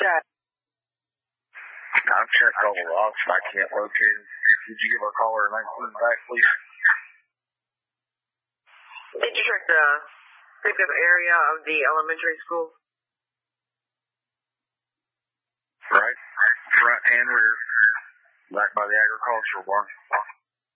checked. I've checked all the logs, but I can't locate him. Did you give our caller a 19 back, please? Did you check the pickup area of the elementary school? Right. Front and rear. Back by the agricultural barn.